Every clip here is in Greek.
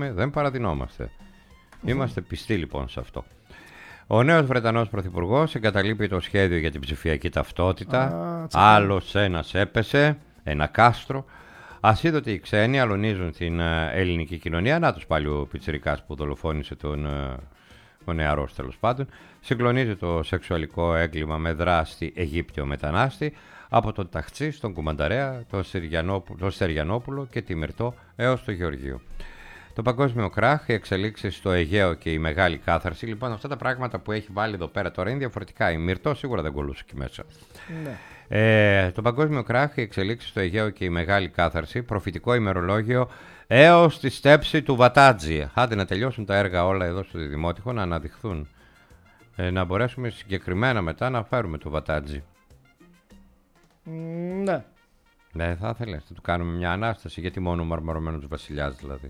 είπαμε, δεν παραδεινόμαστε. Είμαστε πιστοί λοιπόν σε αυτό. Ο νέος Βρετανός Πρωθυπουργός εγκαταλείπει το σχέδιο για την ψηφιακή ταυτότητα. Άλλος ένας έπεσε, ένα κάστρο. Ασίδωτοι οι ξένοι αλωνίζουν την ελληνική κοινωνία. Να τους πάλι ο πιτσιρικάς που δολοφόνησε ο νεαρός τέλος πάντων. Συγκλονίζει το σεξουαλικό έγκλημα με δράστη Αιγύπτιο μετανάστη. Από τον Ταχτσί στον Κουμανταρέα, τον Στεριανόπουλο και τη Μυρτό έως το Γεωργείο. Το παγκόσμιο κράχ, οι εξελίξεις στο Αιγαίο και η μεγάλη κάθαρση. Λοιπόν, αυτά τα πράγματα που έχει βάλει εδώ πέρα τώρα είναι διαφορετικά. Η Μυρτό σίγουρα δεν κολούσε εκεί μέσα. Ναι. Το παγκόσμιο κράχ, οι εξελίξεις στο Αιγαίο και η μεγάλη κάθαρση. Προφητικό ημερολόγιο έως τη στέψη του Βατάτζη. Άντε να τελειώσουν τα έργα όλα εδώ στο Δημότυχο, να αναδειχθούν. Να μπορέσουμε συγκεκριμένα μετά να φέρουμε το Βατάτζη. Ναι. Ναι, θα ήθελες να του κάνουμε μια ανάσταση. Γιατί μόνο ο μαρμαρωμένος βασιλιάς δηλαδή.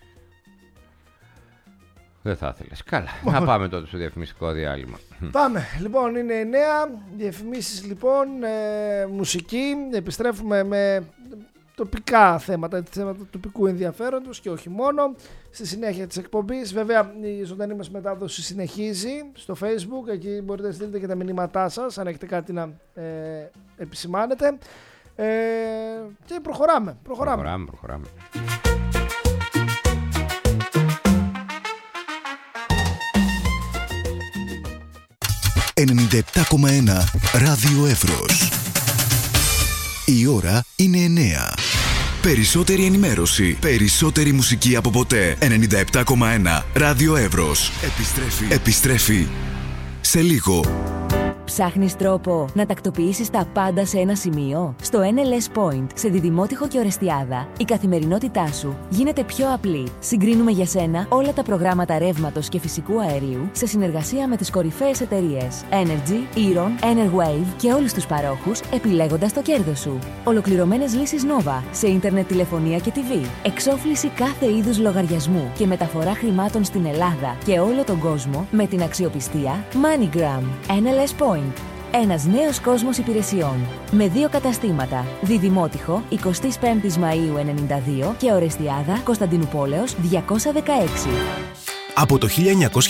Δεν θα ήθελες. Καλά. Να πάμε τότε στο διαφημιστικό διάλειμμα. Πάμε. Λοιπόν, είναι 9 διαφημίσεις λοιπόν, μουσική. Επιστρέφουμε με τοπικά θέματα τοπικού ενδιαφέροντος και όχι μόνο. Στη συνέχεια της εκπομπής, βέβαια, η ζωντανή μας μετάδοση συνεχίζει στο Facebook. Εκεί μπορείτε να στείλετε και τα μηνύματά σας, αν έχετε κάτι να επισημάνετε. Και προχωράμε. 97,1 Ράδιο Εύρος. Η ώρα είναι 9. Περισσότερη ενημέρωση, περισσότερη μουσική από ποτέ. 97,1 Ράδιο Εύρος. Επιστρέφει σε λίγο. Ψάχνεις τρόπο να τακτοποιήσεις τα πάντα σε ένα σημείο? Στο NLS Point, σε Διδημότυχο και Ορεστιάδα, η καθημερινότητά σου γίνεται πιο απλή. Συγκρίνουμε για σένα όλα τα προγράμματα ρεύματος και φυσικού αερίου σε συνεργασία με τις κορυφαίες εταιρείες Energy, Eron, Enerwave και όλους τους παρόχους, επιλέγοντας το κέρδος σου. Ολοκληρωμένες λύσεις Nova σε ίντερνετ, τηλεφωνία και TV. Εξόφληση κάθε είδους λογαριασμού και μεταφορά χρημάτων στην Ελλάδα και όλο τον κόσμο με την αξιοπιστία MoneyGram. NLS Point. Ένας νέος κόσμος υπηρεσιών. Με 2 καταστήματα. Διδημότυχο, 25 Μαΐου 92 και Ορεστιάδα, Κωνσταντινουπόλεως 216. Από το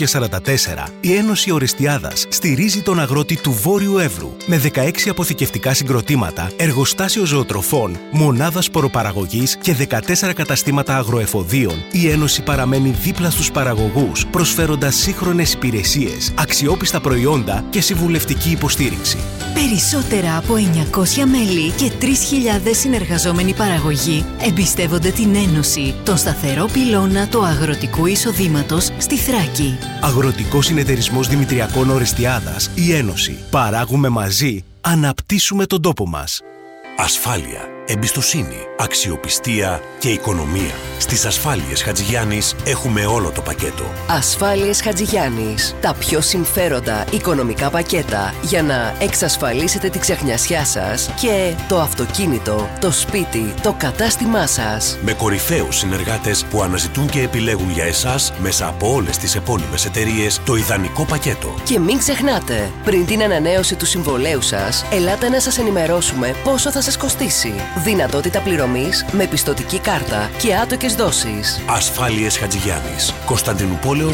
1944, η Ένωση Ορεστιάδας στηρίζει τον αγρότη του Βόρειου Εύρου με 16 αποθηκευτικά συγκροτήματα, εργοστάσιο ζωοτροφών, μονάδα σποροπαραγωγής και 14 καταστήματα αγροεφοδίων. Η Ένωση παραμένει δίπλα στους παραγωγούς, προσφέροντας σύγχρονες υπηρεσίες, αξιόπιστα προϊόντα και συμβουλευτική υποστήριξη. Περισσότερα από 900 μέλη και 3.000 συνεργαζόμενοι παραγωγοί εμπιστεύονται την Ένωση, τον σταθερό πυλώνα του αγροτικού εισοδήματος στη Θράκη. Αγροτικός Συνεταιρισμός Δημητριακών Ορεστιάδας, η Ένωση. Παράγουμε μαζί, αναπτύσσουμε τον τόπο μας. Ασφάλεια, εμπιστοσύνη, αξιοπιστία και οικονομία. Στις Ασφάλειες Χατζηγιάννης έχουμε όλο το πακέτο. Ασφάλειες Χατζηγιάννης. Τα πιο συμφέροντα οικονομικά πακέτα για να εξασφαλίσετε τη ξεχνιασιά σας και το αυτοκίνητο, το σπίτι, το κατάστημά σας. Με κορυφαίους συνεργάτες που αναζητούν και επιλέγουν για εσάς μέσα από όλες τις επώνυμες εταιρείες το ιδανικό πακέτο. Και μην ξεχνάτε, πριν την ανανέωση του συμβολέου σας, ελάτε να σας ενημερώσουμε πόσο θα σας κοστίσει. Δυνατότητα πληρωμής με πιστωτική κάρτα και άτοκες δόσεις. Ασφάλειες Χατζηγιάννης. Κωνσταντινουπόλεως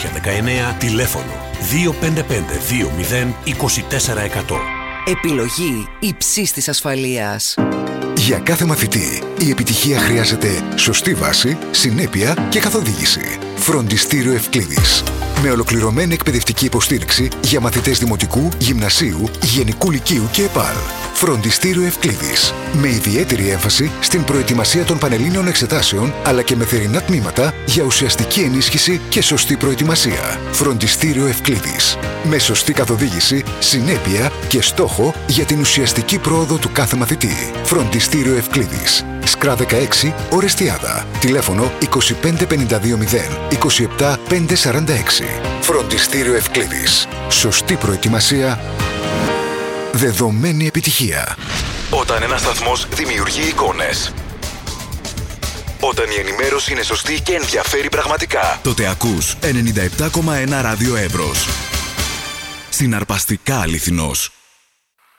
219, τηλέφωνο 255-20-2400. Επιλογή υψής της ασφαλείας. Για κάθε μαθητή, η επιτυχία χρειάζεται σωστή βάση, συνέπεια και καθοδήγηση. Φροντιστήριο Ευκλήδης. Με ολοκληρωμένη εκπαιδευτική υποστήριξη για μαθητές δημοτικού, γυμνασίου, γενικού λυκείου και ΕΠΑΛ. Φροντιστήριο Ευκλήδης. Με ιδιαίτερη έμφαση στην προετοιμασία των πανελλήνιων εξετάσεων, αλλά και με θερινά τμήματα για ουσιαστική ενίσχυση και σωστή προετοιμασία. Φροντιστήριο Ευκλήδης. Με σωστή καθοδήγηση, συνέπεια και στόχο για την ουσιαστική πρόοδο του κάθε μαθητή. Φροντιστήριο Ευκλήδης. Σκρά 16, Ορεστιάδα. Τηλέφωνο 25520 27546. Φροντιστήριο Ευκλήδης. Σωστή προετοιμασία, δεδομένη επιτυχία. Όταν ένας σταθμός δημιουργεί εικόνες, όταν η ενημέρωση είναι σωστή και ενδιαφέρει πραγματικά, τότε ακούς 97,1 Ράδιο Εύρος. Συναρπαστικά αληθινός.